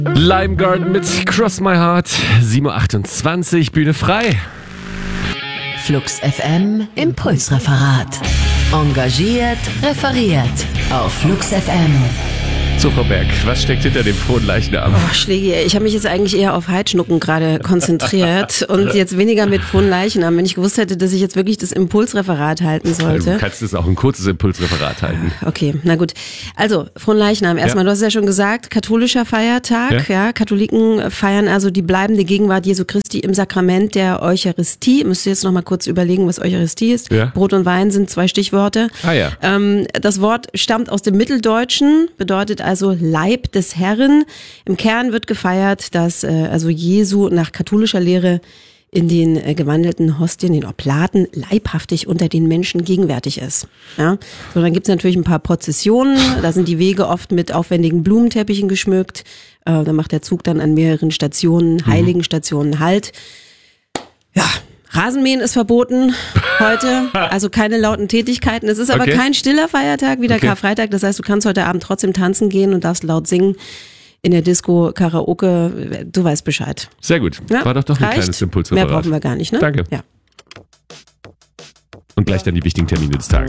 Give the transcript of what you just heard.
Lime Garden mit Cross My Heart, 7.28 Uhr, Bühne frei. Flux FM Impulsreferat. Engagiert, referiert auf Flux FM. So, Frau Berg, was steckt hinter dem frohen Leichnam? Oh, Schlägi, ich habe mich jetzt eigentlich eher auf Heidschnucken gerade konzentriert und jetzt weniger mit frohen Leichnam. Wenn ich gewusst hätte, dass ich jetzt wirklich das Impulsreferat halten sollte. Du kannst es auch ein kurzes Impulsreferat halten. Okay, na gut. Also, frohen Leichnam. Erstmal, du hast ja schon gesagt, katholischer Feiertag. Ja, Katholiken feiern also die bleibende Gegenwart Jesu Christi im Sakrament der Eucharistie. Müsst ihr jetzt noch mal kurz überlegen, was Eucharistie ist. Ja. Brot und Wein sind 2 Stichworte. Ah ja. Das Wort stammt aus dem Mitteldeutschen, bedeutet also Leib des Herren. Im Kern wird gefeiert, dass also Jesu nach katholischer Lehre in den gewandelten Hostien, den Oblaten, leibhaftig unter den Menschen gegenwärtig ist. Ja? So, dann gibt's natürlich ein paar Prozessionen, da sind die Wege oft mit aufwendigen Blumenteppichen geschmückt, da macht der Zug dann an mehreren Stationen, heiligen Stationen Halt. Ja, Rasenmähen ist verboten heute, also keine lauten Tätigkeiten. Es ist aber kein stiller Feiertag wie der Karfreitag. Das heißt, du kannst heute Abend trotzdem tanzen gehen und darfst laut singen in der Disco, Karaoke. Du weißt Bescheid. Sehr gut. Ja, war doch ein kleines Impulsreferat. Mehr brauchen wir gar nicht, ne? Danke. Ja. Und gleich dann die wichtigen Termine des Tages.